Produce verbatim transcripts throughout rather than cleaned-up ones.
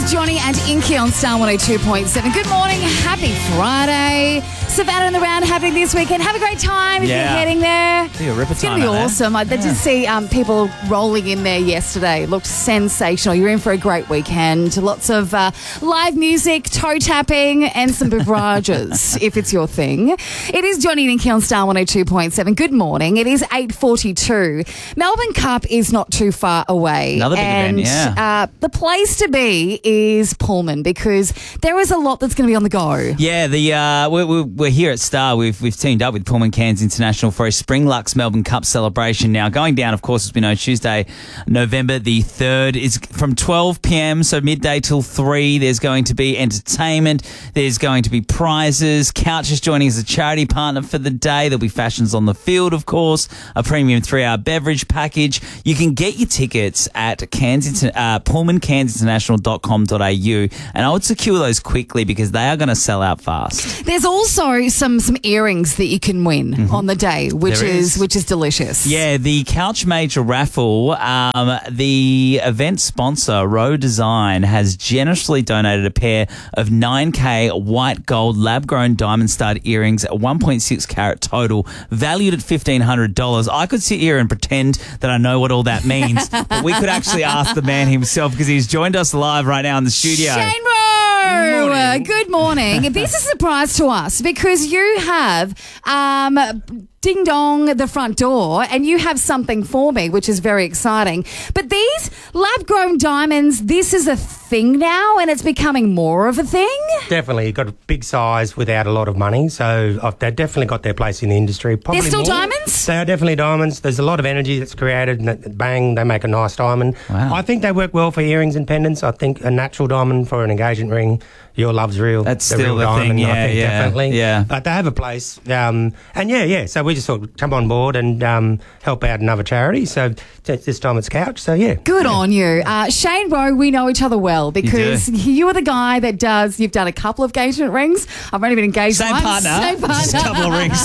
is Johnny and Inky on Star one oh two point seven. Good morning. Happy Friday. Savannah and the round happening this weekend. Have a great time if Yeah. you're heading there. Be a ripper It's going time to be out awesome. I there. did see um, people rolling in there yesterday. It looked sensational. You're in for a great weekend. Lots of uh, live music, toe tapping, and some beverages, if it's your thing. It is Johnny and Inky on Star one oh two point seven. Good morning. It is eight forty-two. Melbourne Cup is not too far away. Another big and, event, yeah. Uh, the place to be is Pullman because there is a lot that's going to be on the go. Yeah, the uh, we're, we're, we're here at Star. We've we've teamed up with Pullman Cairns International for a Spring Lux Melbourne Cup celebration. Now, going down, of course, as we know, Tuesday, November the third is from twelve p.m, so midday till three. There's going to be entertainment. There's going to be prizes. Couch is joining as a charity partner for the day. There'll be fashions on the field, of course, a premium three-hour beverage package. You can get your tickets at Cairns, uh, pullman cairns international dot com dot a u, and I would secure those quickly because they are going to sell out fast. There's also some some earrings that you can win mm-hmm. on the day, which There is, is. which is delicious. Yeah, the Couch Major raffle, um, the event sponsor, Row Design, has generously donated a pair of nine K white gold lab-grown diamond stud earrings at one point six carat total, valued at fifteen hundred dollars. I could sit here and pretend that I know what all that means, but we could actually ask the man himself because he's joined us live right now in the studio. Shane Rowe! Uh, good morning. This is a surprise to us because you have um, ding dong the front door and you have something for me, which is very exciting. But these lab-grown diamonds, this is a thing now and it's becoming more of a thing? Definitely. Got a big size without a lot of money. So uh, they've definitely got their place in the industry. Probably They're still more. diamonds? They are definitely diamonds. There's a lot of energy that's created and that, bang, they make a nice diamond. Wow. I think they work well for earrings and pendants. I think a natural diamond for an engagement ring, your love's real. That's the still real the diamond, thing, I yeah, think, yeah, definitely. yeah. But they have a place. Um, and yeah, yeah. So we just thought, come on board and um, help out another charity. So t- this time it's Couch. So yeah. Good yeah. on you. Uh, Shane Rowe, we know each other well because you, you are the guy that does, you've done a couple of engagement rings. I've only been engaged Same once. partner. Same partner. Just a couple of rings.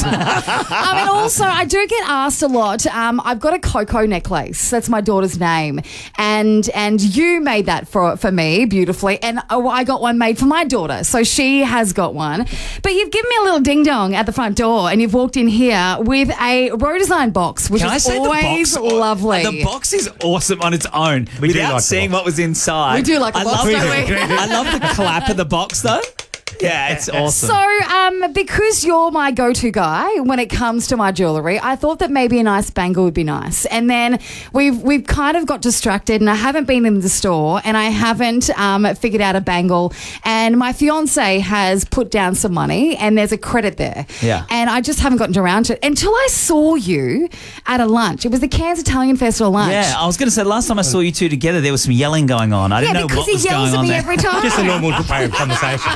I mean, also, I do get asked a lot. Um, I've got a Coco necklace. That's my daughter's name. And and you made that for, for me beautifully. And oh, I got one made for my daughter. So she has got one. But you've given me a little ding-dong at the front door and you've walked in here with a Row Design box, which Can is I say always the box, lovely. The box is awesome on its own. We do Without like the seeing box. what was inside. We do like the I box, love don't the, we? I love the clap of the box, though. Yeah, it's awesome. So, um, because you're my go-to guy when it comes to my jewellery, I thought that maybe a nice bangle would be nice. And then we've we've kind of got distracted, and I haven't been in the store, and I haven't um, figured out a bangle. And my fiance has put down some money, and there's a credit there. Yeah. And I just haven't gotten around to it until I saw you at a lunch. It was the Cairns Italian Festival lunch. Yeah, I was going to say, last time I saw you two together, there was some yelling going on. I Yeah, didn't know because what was he yells going at on me there. every time. Just a normal way of conversation.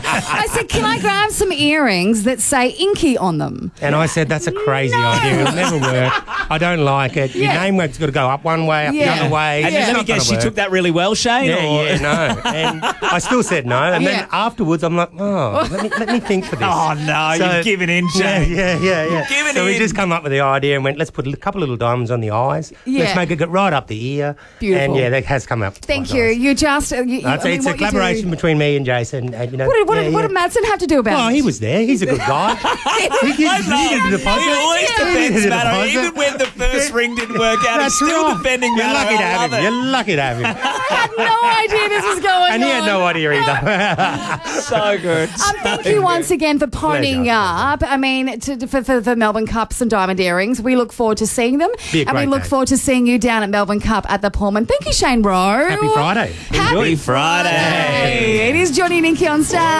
I said, can I grab some earrings that say Inky on them? And I said, that's a crazy No. idea. It'll never work. I don't like it. Your Yeah. name work's got to go up one way, up Yeah. the other way. And Yeah. It's let me not guess, gonna you work. took that really well, Shane? Yeah, or? yeah, no. And I still said no. And Yeah. then afterwards, I'm like, oh, let me, let me think for this. Oh, no, So- you've given in, Yeah, Shane. yeah, yeah, yeah. given so we in. just come up with the idea and went, let's put a couple of little diamonds on the eyes. Yeah. Let's make it go right up the ear. Beautiful. And yeah, that has come up. Thank quite you. nice. You just... You, you, No, it's I mean, it's a what you do- collaboration between me and Jason. And, you know, What did, what, yeah, did, what yeah. did Madsen have to do about Oh, it? he was there. He's a good guy. he, he, I he love needed a He deposit. always Yeah. defends He needed a Matter. deposit. Even when the first ring didn't work out, he's That's still right. defending You're Matter. lucky to I have love him. it. You're lucky to have him. I had no idea this was going on. And he had no idea either. So good. Um, thank you once again for ponying Pleasure. up. I mean, to, for, for, for Melbourne Cups and diamond earrings. We look forward to seeing them. Be a And we great look day. forward to seeing you down at Melbourne Cup at the Pullman. Thank you, Shane Rowe. Happy Friday. Happy Friday. Friday. It is Johnny and Inky on Star.